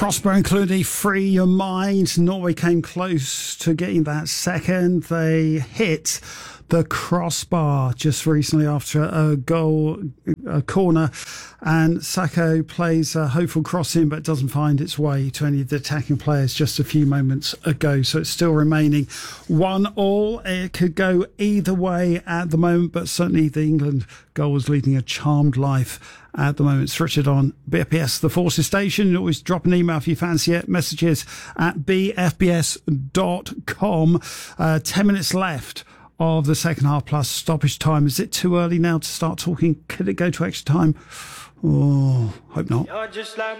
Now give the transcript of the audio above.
Prosper and Clooney, Free Your Mind. Norway came close to getting that second. They hit the crossbar just recently after a corner, and Sacco plays a hopeful cross in but doesn't find its way to any of the attacking players just a few moments ago. So it's still remaining 1-1. It could go either way at the moment, but certainly the England goal was leading a charmed life at the moment. It's Richard on BFBS, the Forces Station. You can always drop an email if you fancy it. Messages at bfbs.com. 10 minutes left of the second half plus stoppage time. Is it too early now to start talking? Could it go to extra time? Oh, hope not. You're just like